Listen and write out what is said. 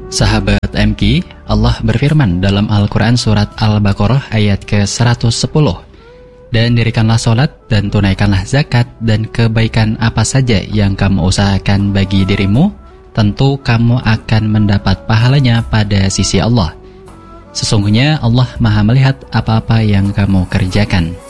Sahabat MQ, Allah berfirman dalam Al-Quran surat Al-Baqarah ayat ke-110, "Dan dirikanlah sholat dan tunaikanlah zakat dan kebaikan apa saja yang kamu usahakan bagi dirimu, tentu kamu akan mendapat pahalanya pada sisi Allah. Sesungguhnya Allah Maha melihat apa-apa yang kamu kerjakan."